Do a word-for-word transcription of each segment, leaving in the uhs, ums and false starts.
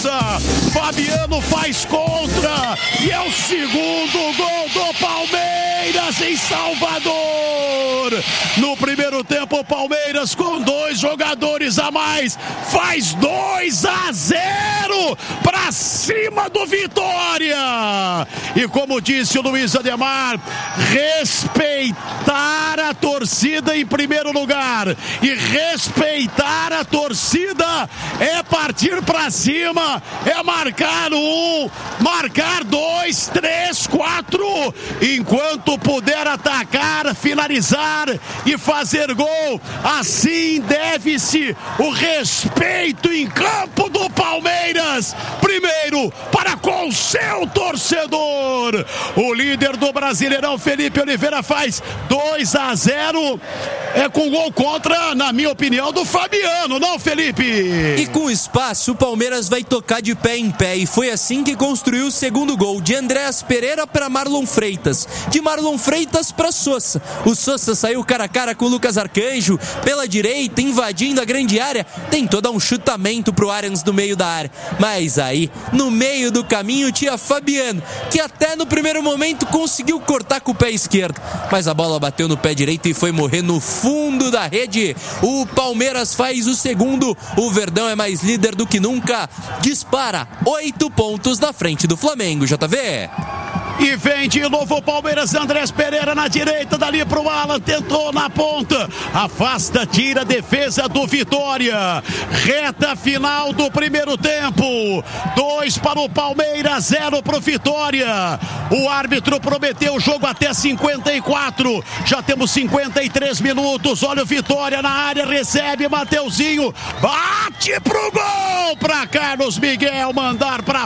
cobrança. Fabiano faz contra e é o segundo gol do Palmeiras em Salvador. No primeiro tempo, o Palmeiras com dois jogadores a mais faz dois a zero para cima do Vitória. E como disse o Luiz Ademar, respeitar a torcida em primeiro lugar. E respeitar a torcida é partir para cima, é marcar um, marcar dois, três, quatro. Enquanto puder atacar, finalizar e fazer gol, assim deve-se o respeito em campo do Palmeiras. Primeiro, para com seu torcedor. O líder do Brasileirão, Felipe Oliveira, faz dois a zero. É com gol contra, na minha opinião, do Fabiano, não, Felipe? E com espaço, o Palmeiras vai tocar de pé em pé. E foi assim que construiu o segundo gol. De Andréas Pereira para Marlon Freitas. De Marlon Freitas para Sosa. O Sosa saiu cara a cara com o Lucas Arcanjo. Pela direita, invadindo a grande área. Tentou dar um chutamento pro Arians no meio da área. Mas aí, no meio do caminho, tinha Fabiano, que até no primeiro momento conseguiu cortar com o pé esquerdo. Mas a bola bateu no pé direito e foi morrer no fundo da rede. O Palmeiras faz o segundo. O Verdão é mais líder do que nunca. Dispara oito pontos na frente do Flamengo, J V. E vem de novo o Palmeiras, Andrés Pereira na direita, dali pro Alan, tentou na ponta, afasta, tira a defesa do Vitória. Reta final do primeiro tempo, dois para o Palmeiras, zero pro Vitória. O árbitro prometeu o jogo até cinquenta e quatro, já temos cinquenta e três minutos. Olha o Vitória na área, recebe Mateuzinho, bate pro gol para Carlos Miguel mandar para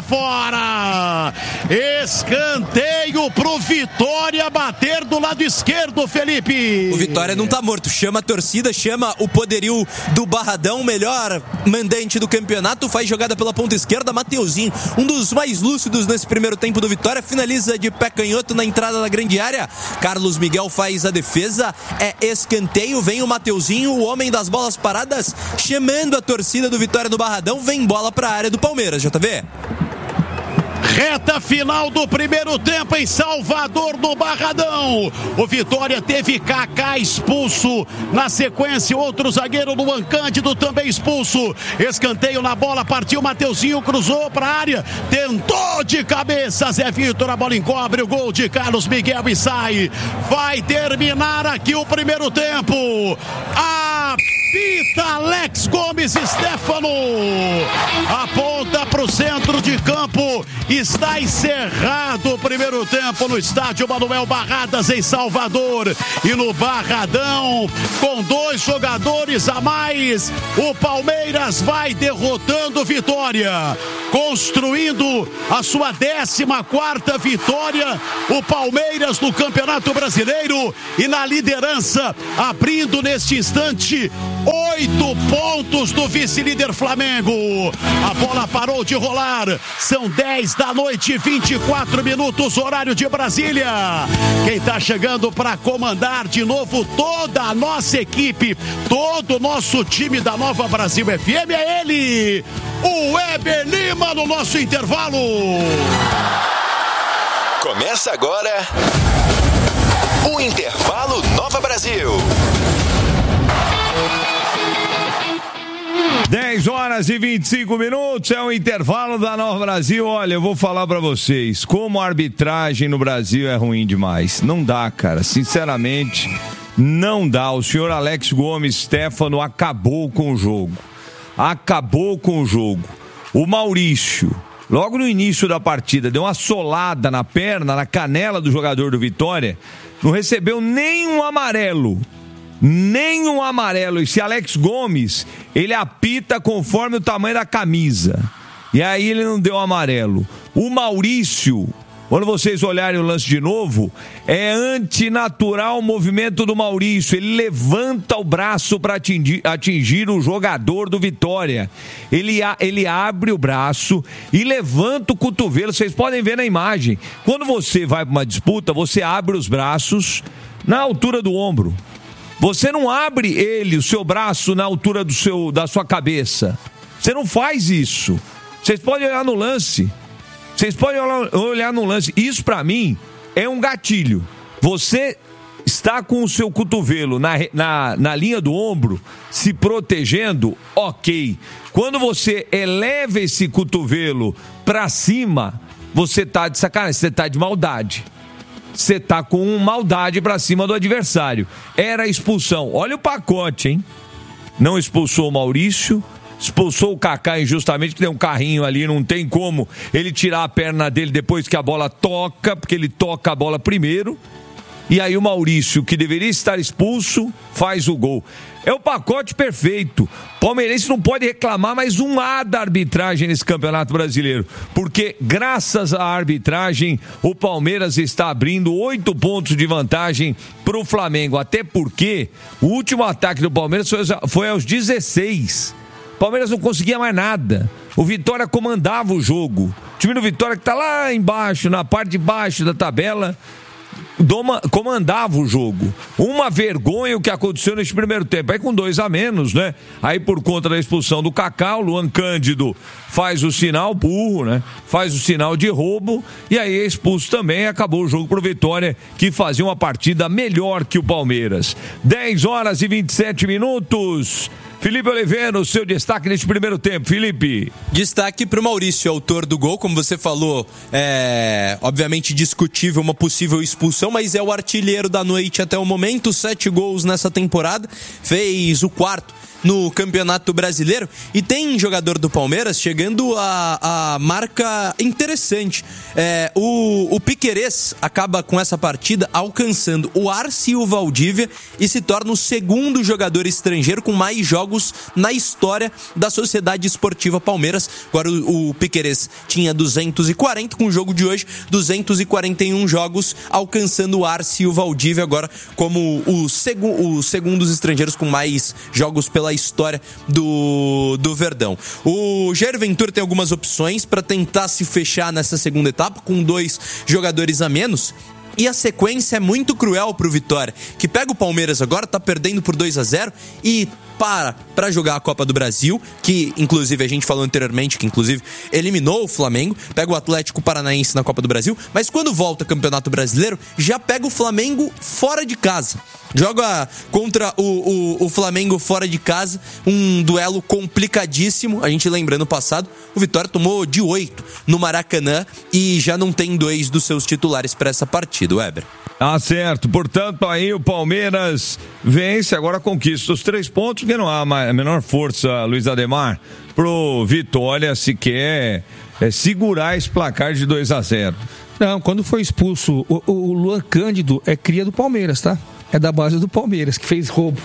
fora. Escanteio pro Vitória bater do lado esquerdo, Felipe. O Vitória não tá morto, chama a torcida, chama o poderio do Barradão, melhor mandante do campeonato, faz jogada pela ponta esquerda, Mateuzinho, um dos mais lúcidos nesse primeiro tempo do Vitória, finaliza de pé canhoto na entrada da grande área. Carlos Miguel faz a defesa, é escanteio, vem o Mateuzinho, o homem das bolas paradas, chamando a torcida do Vitória no Barradão, vem bola pra área do Palmeiras, J V. Reta final do primeiro tempo em Salvador, no Barradão. O Vitória teve Kaká expulso. Na sequência, outro zagueiro, Luan Cândido, também expulso. Escanteio na bola, partiu Mateuzinho, cruzou para a área. Tentou de cabeça, Zé Vitor, a bola encobre o gol de Carlos Miguel e sai. Vai terminar aqui o primeiro tempo. Apita Alex Gomes Stefano. Aponta para o centro de campo. Está encerrado o primeiro tempo no estádio Manuel Barradas, em Salvador. E no Barradão, com dois jogadores a mais, o Palmeiras vai derrotando Vitória, construindo a sua décima quarta vitória. O Palmeiras no Campeonato Brasileiro e na liderança, abrindo neste instante oito pontos do vice-líder Flamengo. A bola parou de rolar. São dez da noite, vinte e quatro minutos, horário de Brasília. Quem está chegando para comandar de novo toda a nossa equipe, todo o nosso time da Nova Brasil F M é ele, o Weber Lima, no nosso intervalo. Começa agora o Intervalo Nova Brasil. dez horas e vinte e cinco minutos, é o intervalo da Nova Brasil. Olha, eu vou falar pra vocês, como a arbitragem no Brasil é ruim demais. Não dá, cara, sinceramente, não dá. O senhor Alex Gomes Stefano acabou com o jogo. Acabou com o jogo. O Maurício, logo no início da partida, deu uma solada na perna, na canela do jogador do Vitória, não recebeu nem um amarelo. Nem um amarelo. Esse Alex Gomes, ele apita conforme o tamanho da camisa. E aí ele não deu amarelo. O Maurício, quando vocês olharem o lance de novo, é antinatural o movimento do Maurício. Ele levanta o braço para atingir, atingir o jogador do Vitória. Ele, ele abre o braço e levanta o cotovelo. Vocês podem ver na imagem. Quando você vai para uma disputa, você abre os braços na altura do ombro. Você não abre ele, o seu braço, na altura do seu, da sua cabeça. Você não faz isso. Vocês podem olhar no lance. Vocês podem olhar no lance. Isso, pra mim, é um gatilho. Você está com o seu cotovelo na, na, na linha do ombro, se protegendo, ok. Quando você eleva esse cotovelo pra cima, você tá de sacanagem, você tá de maldade. Você tá com maldade pra cima do adversário. Era expulsão. Olha o pacote, hein? Não expulsou o Maurício, expulsou o Kaká injustamente, que tem um carrinho ali, não tem como ele tirar a perna dele depois que a bola toca, porque ele toca a bola primeiro. E aí o Maurício, que deveria estar expulso, faz o gol. É o pacote perfeito. Palmeirense não pode reclamar mais um A da arbitragem nesse Campeonato Brasileiro, porque graças à arbitragem o Palmeiras está abrindo oito pontos de vantagem para o Flamengo, até porque o último ataque do Palmeiras foi aos dezesseis. O Palmeiras não conseguia mais nada. O Vitória comandava o jogo. O time do Vitória, que está lá embaixo, na parte de baixo da tabela, Doma, comandava o jogo. Uma vergonha o que aconteceu nesse primeiro tempo. Aí com dois a menos, né? Aí por conta da expulsão do Kaká, o Luan Cândido faz o sinal burro, né? Faz o sinal de roubo e aí é expulso também. Acabou o jogo pro Vitória, que fazia uma partida melhor que o Palmeiras. dez horas e vinte e sete minutos. Felipe Oliveira, o seu destaque neste primeiro tempo, Felipe. Destaque para o Maurício, autor do gol, como você falou, é obviamente discutível uma possível expulsão, mas é o artilheiro da noite até o momento, sete gols nessa temporada, fez o quarto no Campeonato Brasileiro e tem jogador do Palmeiras chegando a, a marca interessante. É, o, o Piquerez acaba com essa partida alcançando o Arce e o Valdívia e se torna o segundo jogador estrangeiro com mais jogos na história da Sociedade Esportiva Palmeiras. Agora o, o Piquerez tinha duzentos e quarenta, com o jogo de hoje duzentos e quarenta e um jogos, alcançando o Arce e o Valdívia agora como os segu, segundos estrangeiros com mais jogos pela história do, do Verdão. O Jair Ventura tem algumas opções para tentar se fechar nessa segunda etapa com dois jogadores a menos. E a sequência é muito cruel pro Vitória, que pega o Palmeiras agora, tá perdendo por dois a zero e para para jogar a Copa do Brasil, que inclusive a gente falou anteriormente, que inclusive eliminou o Flamengo, pega o Atlético Paranaense na Copa do Brasil, mas quando volta ao Campeonato Brasileiro, já pega o Flamengo fora de casa. Joga contra o, o, o Flamengo fora de casa, um duelo complicadíssimo. A gente lembra, no passado, o Vitória tomou de oito no Maracanã e já não tem dois dos seus titulares para essa partida, Weber. Ah, certo. Portanto, aí o Palmeiras vence, agora conquista os três pontos, porque não há a menor força, Luiz Ademar, pro Vitória se quer é, segurar esse placar de dois a zero. Não, quando foi expulso, o, o Luan Cândido é cria do Palmeiras, tá? É da base do Palmeiras, que fez roubo.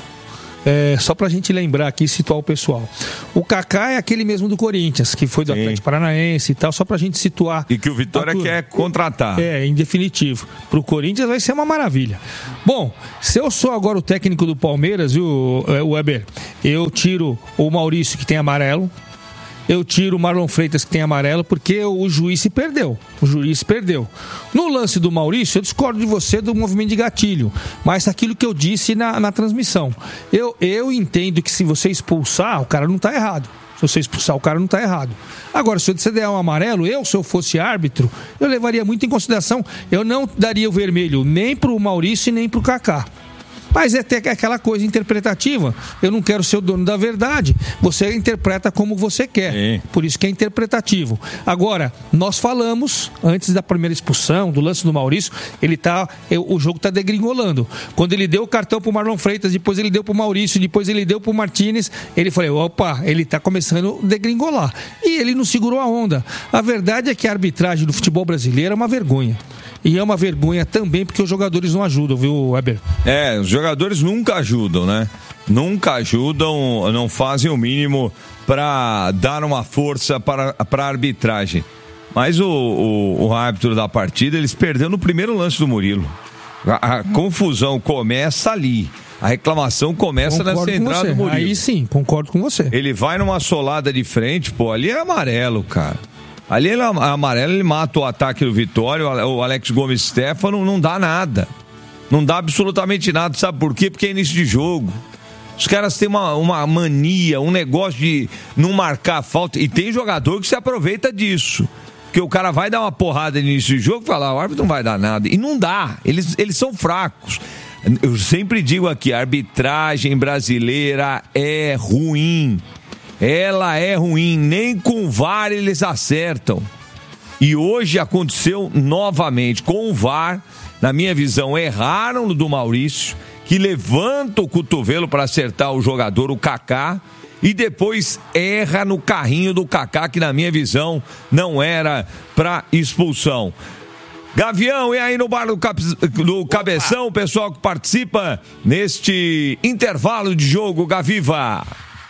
É, só pra gente lembrar aqui e situar o pessoal. O Kaká é aquele mesmo do Corinthians, que foi do Sim. Atlético Paranaense e tal, só pra gente situar. E que o Vitória quer contratar. É, em definitivo. Pro Corinthians vai ser uma maravilha. Bom, se eu sou agora o técnico do Palmeiras, viu, Weber? Eu tiro o Maurício, que tem amarelo. Eu tiro o Marlon Freitas, que tem amarelo, porque o juiz se perdeu. O juiz se perdeu. No lance do Maurício, eu discordo de você do movimento de gatilho, mas aquilo que eu disse na, na transmissão. Eu, eu entendo que se você expulsar, o cara não está errado. Se você expulsar, o cara não está errado. Agora, se você der um amarelo, eu, se eu fosse árbitro, eu levaria muito em consideração. Eu não daria o vermelho nem para o Maurício e nem para o Kaká. Mas é até aquela coisa interpretativa. Eu não quero ser o dono da verdade. Você interpreta como você quer. Sim. Por isso que é interpretativo. Agora, nós falamos, antes da primeira expulsão, do lance do Maurício, ele tá, o jogo está degringolando. Quando ele deu o cartão pro Marlon Freitas, depois ele deu pro Maurício, depois ele deu pro Martínez, ele falou, opa, ele está começando a degringolar. E ele não segurou a onda. A verdade é que a arbitragem do futebol brasileiro é uma vergonha. E é uma vergonha também porque os jogadores não ajudam, viu, Weber? É, os jogadores nunca ajudam, né? Nunca ajudam, não fazem o mínimo para dar uma força para, para a arbitragem. Mas o, o, o árbitro da partida, eles perderam no primeiro lance do Murilo. A, a confusão começa ali. A reclamação começa concordo nessa entrada do Murilo. Aí sim, concordo com você. Ele vai numa solada de frente, pô, ali é amarelo, cara. Ali ele é amarelo, ele mata o ataque do Vitória, o Alex Gomes Stefano, não dá nada. Não dá absolutamente nada, sabe por quê? Porque é início de jogo. Os caras têm uma, uma mania, um negócio de não marcar falta. E tem jogador que se aproveita disso. Porque o cara vai dar uma porrada no início do jogo e fala, o árbitro não vai dar nada. E não dá, eles, eles são fracos. Eu sempre digo aqui, a arbitragem brasileira é ruim. Ela é ruim, nem com o V A R eles acertam. E hoje aconteceu novamente. Com o V A R, na minha visão, erraram no do Maurício, que levanta o cotovelo para acertar o jogador, o Kaká, e depois erra no carrinho do Kaká, que na minha visão não era para expulsão. Gavião, e aí no bar do, cap... do Cabeção, o pessoal que participa neste intervalo de jogo, Gaviva.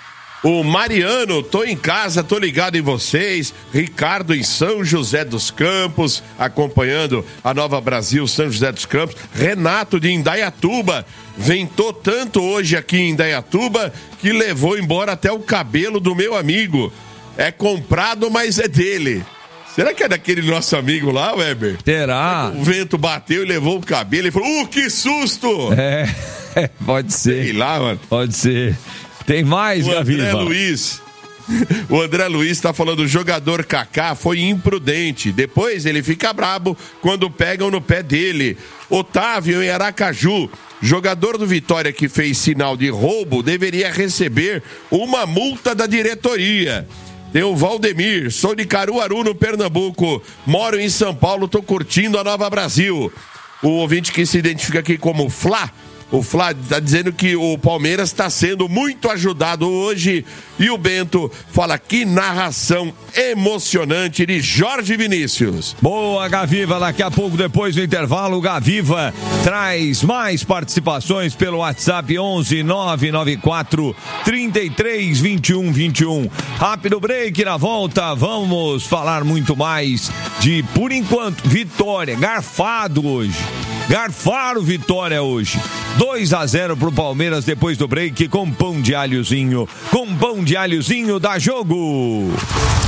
O Mariano, tô em casa, tô ligado em vocês. Ricardo em São José dos Campos, acompanhando a Nova Brasil, São José dos Campos. Renato de Indaiatuba, ventou tanto hoje aqui em Indaiatuba que levou embora até o cabelo do meu amigo. É comprado, mas é dele. Será que é daquele nosso amigo lá, Weber? Será? O vento bateu e levou o cabelo e falou, uh, que susto! É, pode ser. Sei lá, mano. Pode ser. Tem mais, Gaviva? O André Luiz. O André Luiz tá falando, o jogador Kaká foi imprudente. Depois ele fica brabo quando pegam no pé dele. Otávio em Aracaju. Jogador do Vitória que fez sinal de roubo deveria receber uma multa da diretoria. Tem o Valdemir, sou de Caruaru, no Pernambuco. Moro em São Paulo, tô curtindo a Nova Brasil. O ouvinte que se identifica aqui como Flá. O Flávio está dizendo que o Palmeiras está sendo muito ajudado hoje. E o Bento fala, que narração emocionante de Jorge Vinícius. Boa, Gaviva. Daqui a pouco, depois do intervalo, o Gaviva traz mais participações pelo WhatsApp onze nove nove quatro, trinta e três, vinte e um, vinte e um. Rápido break, na volta vamos falar muito mais de, por enquanto, Vitória. Garfado hoje. Garfaram Vitória hoje. dois a zero pro Palmeiras depois do break, com pão de alhozinho. Com pão de alhozinho dá jogo.